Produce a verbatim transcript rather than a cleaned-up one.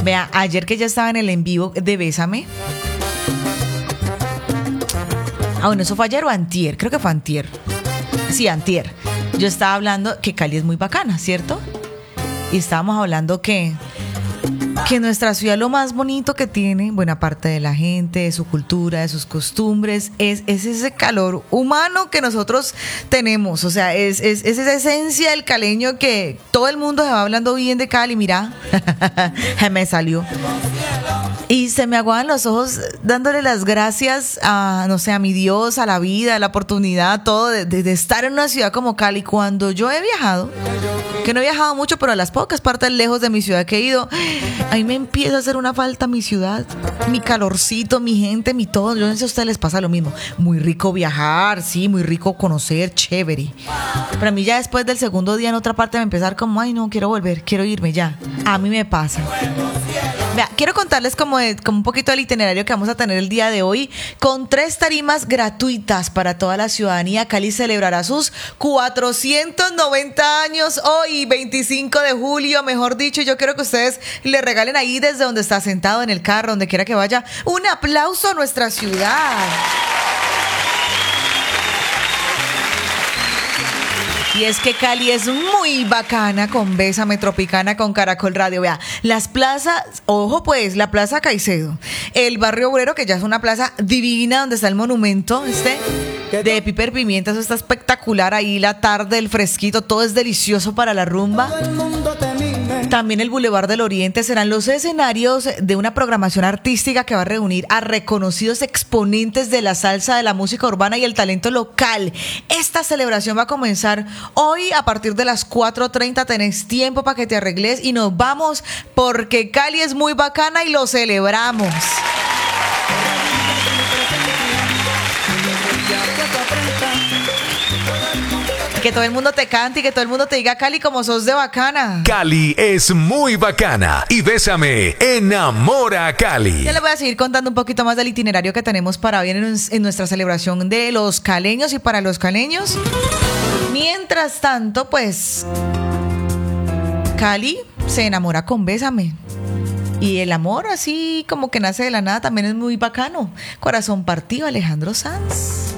Vea, ayer que ya estaba en el en vivo de Bésame. Ah, bueno, eso fue ayer o antier, creo que fue antier. Sí, antier. Yo estaba hablando que Cali es muy bacana, ¿cierto? Y estábamos hablando que, que nuestra ciudad lo más bonito que tiene, buena parte de la gente, de su cultura, de sus costumbres, es, es ese calor humano que nosotros tenemos. O sea, es, es, es esa esencia del caleño que todo el mundo se va hablando bien de Cali. Mira, me salió. Y se me aguaban los ojos dándole las gracias a, no sé, a mi Dios, a la vida, a la oportunidad, todo de, de, de estar en una ciudad como Cali. Cuando yo he viajado, que no he viajado mucho, pero a las pocas partes lejos de mi ciudad que he ido, a mí me empieza a hacer una falta mi ciudad, mi calorcito, mi gente, mi todo. Yo no sé si a ustedes les pasa lo mismo. Muy rico viajar, sí, muy rico conocer, chévere. Pero a mí ya después del segundo día en otra parte me empezar como, ay no, quiero volver, quiero irme ya. A mí me pasa. Vea, quiero contarles como, de, como un poquito del itinerario que vamos a tener el día de hoy, con tres tarimas gratuitas para toda la ciudadanía. Cali celebrará sus cuatrocientos noventa años hoy, veinticinco de julio, mejor dicho. Yo quiero que ustedes le regalen ahí desde donde está sentado, en el carro, donde quiera que vaya, un aplauso a nuestra ciudad. Y es que Cali es muy bacana con Bésame Tropicana con Caracol Radio. Vea, las plazas, ojo pues, la Plaza Caicedo, el Barrio Obrero, que ya es una plaza divina donde está el monumento este de Piper Pimienta, eso está espectacular ahí, la tarde, el fresquito, todo es delicioso para la rumba. También el Boulevard del Oriente serán los escenarios de una programación artística que va a reunir a reconocidos exponentes de la salsa, de la música urbana y el talento local. Esta celebración va a comenzar hoy a partir de las cuatro treinta. Tenés tiempo para que te arregles y nos vamos porque Cali es muy bacana y lo celebramos. Que todo el mundo te cante y que todo el mundo te diga, Cali, como sos de bacana. Cali es muy bacana y Bésame enamora a Cali. Ya les voy a seguir contando un poquito más del itinerario que tenemos para hoy en, en nuestra celebración de los caleños y para los caleños. Mientras tanto, pues, Cali se enamora con Bésame. Y el amor así como que nace de la nada también es muy bacano. Corazón partido, Alejandro Sanz.